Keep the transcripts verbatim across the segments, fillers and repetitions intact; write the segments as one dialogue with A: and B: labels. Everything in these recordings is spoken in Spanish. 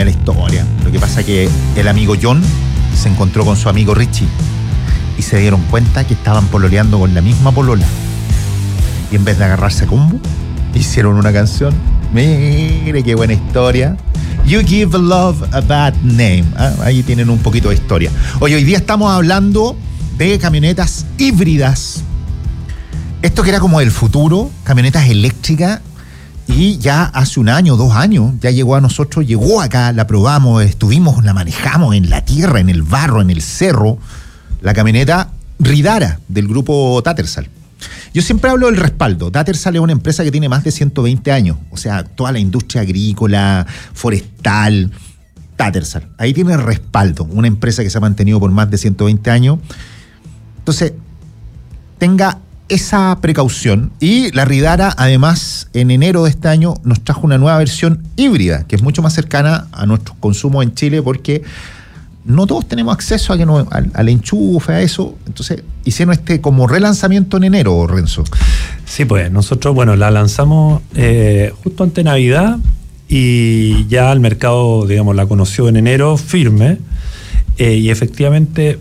A: la historia. Lo que pasa es que el amigo John se encontró con su amigo Richie y se dieron cuenta que estaban pololeando con la misma polola. Y en vez de agarrarse a combo, hicieron una canción. Mire qué buena historia. You give love a bad name. Ah, ahí tienen un poquito de historia. Oye, hoy día estamos hablando de camionetas híbridas. Esto que era como el futuro, camionetas eléctricas. Y ya hace un año, dos años, ya llegó a nosotros, llegó acá, la probamos, estuvimos, la manejamos en la tierra, en el barro, en el cerro. La camioneta Ridara, del grupo Tattersall. Yo siempre hablo del respaldo. Tattersall es una empresa que tiene más de ciento veinte años. O sea, toda la industria agrícola, forestal, Tattersall. Ahí tiene el respaldo. Una empresa que se ha mantenido por más de ciento veinte años. Entonces, tenga esa precaución. Y la Ridara, además, en enero de este año nos trajo una nueva versión híbrida, que es mucho más cercana a nuestros consumos en Chile, porque no todos tenemos acceso a que no, al, al enchufe, a eso. Entonces, hicieron este como relanzamiento en enero, Renzo.
B: Sí, pues, nosotros, bueno, la lanzamos eh, justo antes de Navidad y ya el mercado, digamos, la conoció en enero firme eh, y efectivamente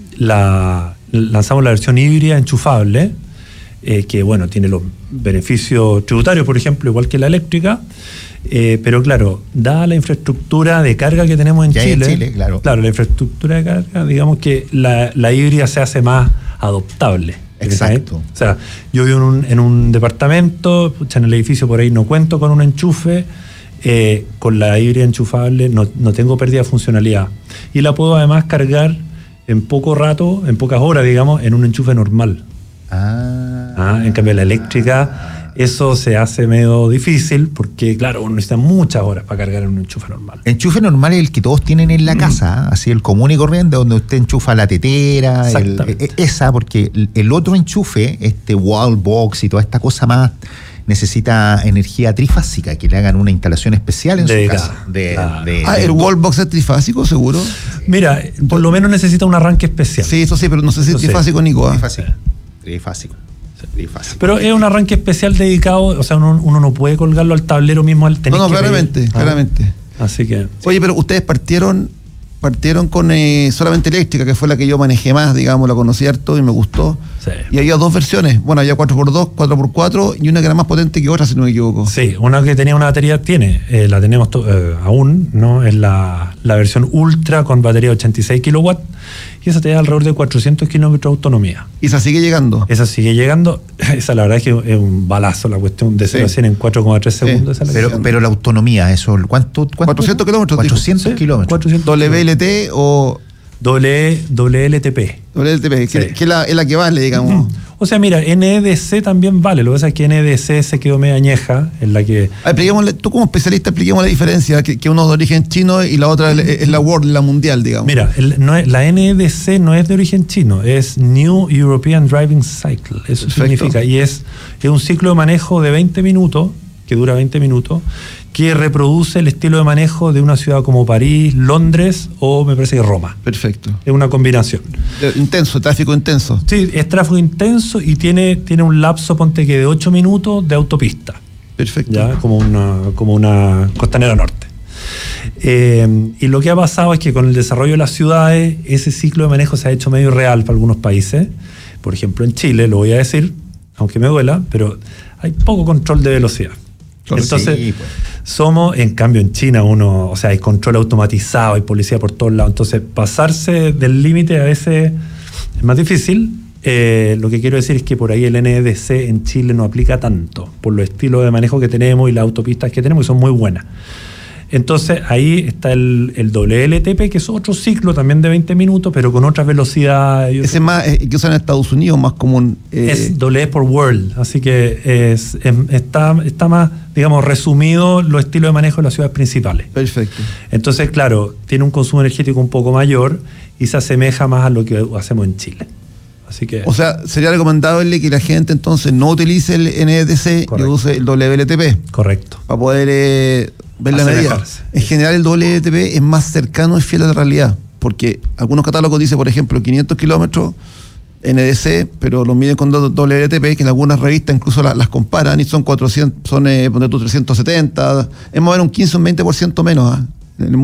B: la lanzamos la versión híbrida enchufable, eh, que, bueno, tiene los beneficios tributarios, por ejemplo, igual que la eléctrica. Eh, pero claro, dada la infraestructura de carga que tenemos en
A: ya
B: Chile,
A: en Chile claro.
B: claro, la infraestructura de carga, digamos que la, la híbrida se hace más adoptable.
A: Exacto.
B: O sea, yo vivo en un, en un departamento, pucha, en el edificio por ahí no cuento con un enchufe, eh, con la híbrida enchufable no, no tengo pérdida de funcionalidad. Y la puedo además cargar en poco rato, en pocas horas, digamos, en un enchufe normal.
A: Ah.
B: Ah, en cambio la eléctrica, eso se hace medio difícil porque, claro, uno necesita muchas horas para cargar en un enchufe normal.
A: Enchufe normal es el que todos tienen en la mm. casa, así el común y corriente, donde usted enchufa la tetera, el, esa, porque el, el otro enchufe, este wall box y toda esta cosa más, necesita energía trifásica, que le hagan una instalación especial en
B: de
A: su casa. De,
B: claro.
C: de, ah, de, ¿el wall box es trifásico, seguro?
B: Mira, por lo menos necesita un arranque especial.
C: Sí, eso sí, pero no sé si es trifásico, Nico.
A: Trifásico. Trifásico. Trifásico.
B: Pero es un arranque especial dedicado, o sea, uno, uno no puede colgarlo al tablero mismo al tener.
C: No, no,
B: que
C: claramente,
B: pedir.
C: claramente.
B: Ah, así que.
C: Oye, pero ustedes partieron partieron con eh, solamente eléctrica, que fue la que yo manejé más, digamos, la conocí harto y me gustó.
B: Sí.
C: Y había dos versiones, bueno, había cuatro por dos, cuatro por cuatro y una que era más potente que otra, si no me equivoco.
B: Sí, una que tenía una batería, tiene, eh, la tenemos to- eh, aún, ¿no? Es la, la versión Ultra con batería de ochenta y seis kilowatts y esa te da alrededor de cuatrocientos kilómetros de autonomía.
C: ¿Y esa sigue llegando?
B: Esa sigue llegando, esa la verdad es que es un balazo la cuestión de cero a cien en cuatro coma tres
C: Sí.
B: segundos. Esa
A: Pero, pero la autonomía, eso, ¿cuánto? cuánto?
C: cuatrocientos kilómetros.
A: cuatrocientos
B: Sí,
A: kilómetros.
B: cuatrocientos
C: ¿W L T o
B: doble doble L T P.
C: W L T P?
B: Sí.
C: Que, que es, la, es la que vale, digamos.
B: O sea, mira, N E D C también vale. Lo que pasa es que N E D C se quedó media añeja, en la que...
C: Ah, expliquémosle, tú como especialista, expliquemos la diferencia, que, que uno es de origen chino y la otra es, es la World, la mundial, digamos.
B: Mira, el, no es, la N E D C no es de origen chino, es New European Driving Cycle. Eso
C: Perfecto.
B: significa, y es, es un ciclo de manejo de veinte minutos, que dura veinte minutos, que reproduce el estilo de manejo de una ciudad como París, Londres o me parece que Roma.
C: Perfecto.
B: Es una combinación.
C: Intenso, tráfico intenso.
B: Sí, es tráfico intenso y tiene, tiene un lapso, ponte que de ocho minutos de autopista.
C: Perfecto.
B: ¿Ya? Como una, como una costanera norte. Eh, y lo que ha pasado es que con el desarrollo de las ciudades, ese ciclo de manejo se ha hecho medio real para algunos países. Por ejemplo, en Chile, lo voy a decir, aunque me duela, pero hay poco control de velocidad. Entonces, sí, pues. somos, en cambio en China uno, o sea, hay control automatizado, hay policía por todos lados, entonces pasarse del límite a veces es más difícil. Eh, lo que quiero decir es que por ahí el N E D C en Chile no aplica tanto, por los estilos de manejo que tenemos y las autopistas que tenemos, que son muy buenas. Entonces ahí está el, el W L T P, que es otro ciclo también de veinte minutos, pero con otras velocidades.
C: Ese es más, eh, que usan en Estados Unidos, más común.
B: Eh, es W por World, así que es, es, está, está más, digamos, resumido los estilos de manejo de las ciudades principales.
C: Perfecto.
B: Entonces, claro, tiene un consumo energético un poco mayor y se asemeja más a lo que hacemos en Chile. Así que,
C: o sea, sería recomendable que la gente entonces no utilice el N E D C y use el W L T P.
B: Correcto.
C: Para poder eh, ver la medida. En general el W L T P es más cercano y fiel a la realidad, porque algunos catálogos dicen, por ejemplo, quinientos kilómetros N E D C, pero lo miden con W L T P, que en algunas revistas incluso las, las comparan y son cuatrocientos, son eh, ponte tú trescientos setenta, es más o menos un quince o un veinte por ciento menos. ¿eh? En el